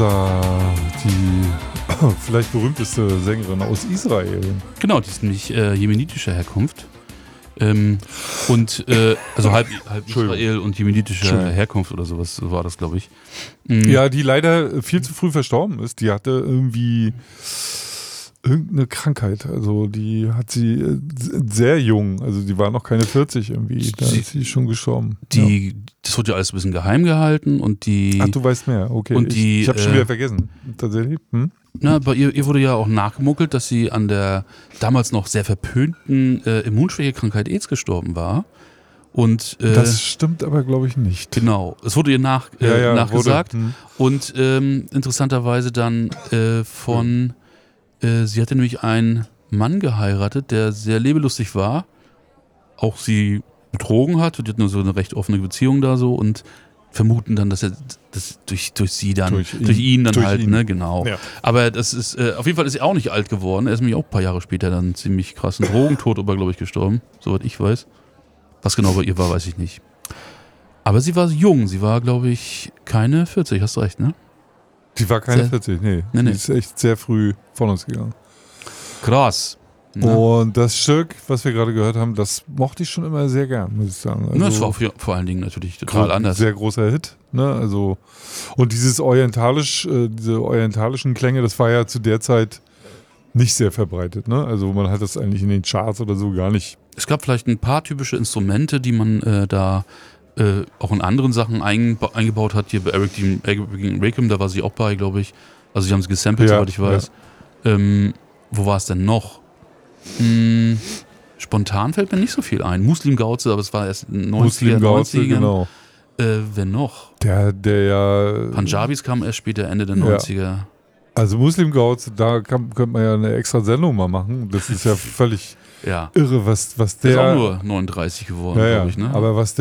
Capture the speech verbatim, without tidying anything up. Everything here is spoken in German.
die vielleicht berühmteste Sängerin aus Israel. Genau, die ist nämlich äh, jemenitischer Herkunft. Ähm, und äh, also halb, halb Israel und jemenitischer Herkunft oder sowas so war das, glaube ich. Mhm. Ja, die leider viel zu früh verstorben ist. Die hatte irgendwie irgendeine Krankheit. Also die hat sie äh, sehr jung, also die war noch keine vierzig irgendwie, da sie, ist sie schon gestorben. Die, ja. Das wurde ja alles ein bisschen geheim gehalten und die... Ach, du weißt mehr, okay. Und die, ich ich habe schon äh, wieder vergessen, tatsächlich. Hm? Na, bei ihr, ihr wurde ja auch nachgemunkelt, dass sie an der damals noch sehr verpönten äh, Immunschwächekrankheit AIDS gestorben war. Und, äh, das stimmt aber, glaube ich, nicht. Genau, es wurde ihr nach, äh, ja, ja, nachgesagt. Wurde, hm. Und ähm, interessanterweise dann äh, von, äh, sie hatte nämlich einen Mann geheiratet, der sehr lebelustig war, auch sie betrogen hat, und die hat nur so eine recht offene Beziehung da so und vermuten dann, dass er das durch, durch sie dann, durch ihn, durch ihn dann durch halt, ihn. ne, genau. Ja. Aber das ist, äh, auf jeden Fall ist er auch nicht alt geworden. Er ist nämlich auch ein paar Jahre später dann ziemlich krassen Drogentod, aber glaube ich gestorben, soweit ich weiß. Was genau bei ihr war, weiß ich nicht. Aber sie war jung, sie war, glaube ich, keine vierzig, hast du recht, ne? Die war keine sehr, vierzig, nee. nee, nee. Die ist echt sehr früh von uns gegangen. Krass. Ne? Und das Stück, was wir gerade gehört haben, das mochte ich schon immer sehr gern, muss ich sagen. Also, ne, das war auch für, vor allen Dingen natürlich total ein anders. Sehr großer Hit, ne? Also, und dieses orientalisch, äh, diese orientalischen Klänge, das war ja zu der Zeit nicht sehr verbreitet, ne? Also man hat das eigentlich in den Charts oder so gar nicht. Es gab vielleicht ein paar typische Instrumente, die man äh, da äh, auch in anderen Sachen einba- eingebaut hat. Hier bei Eric Dean Rackham, da war sie auch bei, glaube ich. Also sie haben sie gesampelt, Ja, soweit ich weiß. Ja. Ähm, wo war es denn noch? Hm, spontan fällt mir nicht so viel ein. Muslim Gauze, aber es war erst neunziger, Muslim Gauze, neunziger. genau. Äh, wer noch? Der, der ja... Punjabis kam erst später, Ende der neunziger. Ja. Also Muslim Gauze, da kann, könnte man ja eine extra Sendung mal machen. Das ist ja völlig ja. irre, was, was der... der... ist auch nur neununddreißig geworden, ja, ja. glaube ich, ne? Aber was der